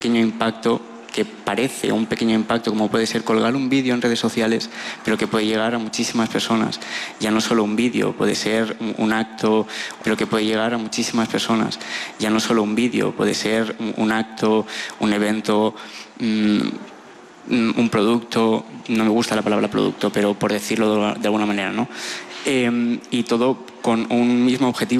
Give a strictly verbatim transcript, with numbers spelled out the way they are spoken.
pequeño impacto, que parece un pequeño impacto, como puede ser colgar un vídeo en redes sociales, pero que puede llegar a muchísimas personas. Ya no solo un vídeo, puede ser un, un acto, pero que puede llegar a muchísimas personas. Ya no solo un vídeo, puede ser un, un acto, un evento, mmm, un producto, no me gusta la palabra producto, pero por decirlo de alguna manera, ¿no? Eh, y todo con un mismo objetivo.